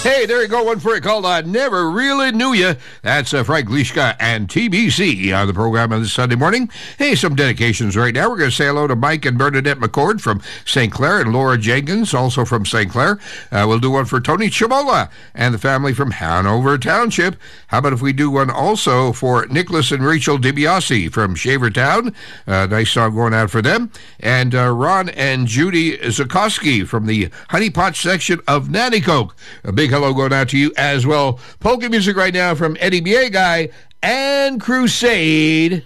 Hey, there you go. One for it called I Never Really Knew Ya. That's Frank Lischka and TBC on the program on this Sunday morning. Hey, some dedications right now. We're going to say hello to Mike and Bernadette McCord from St. Clair and Laura Jenkins, also from St. Clair. We'll do one for Tony Chamola and the family from Hanover Township. How about if we do one also for Nicholas and Rachel DiBiase from Shavertown? Nice song going out for them. And Ron and Judy Zukoski from the Honey Pot section of Nanticoke. A big hello going out to you as well. Polka music right now from Eddie Biegaj and Crusade.